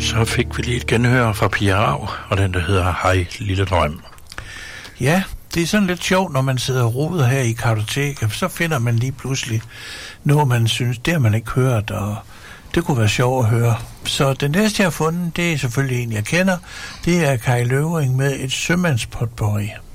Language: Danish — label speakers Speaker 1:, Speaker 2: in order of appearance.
Speaker 1: Så fik vi lige et genhør fra Pia Rav, og den der hedder Hej Lille Drøm.
Speaker 2: Ja, det er sådan lidt sjovt, når man sidder og roder her i kartoteket, så finder man lige pludselig noget, man synes, det har man ikke hørt, og det kunne være sjovt at høre. Så den næste, jeg har fundet, det er selvfølgelig en, jeg kender. Det er Kai Løvring med et sømandspotpourri.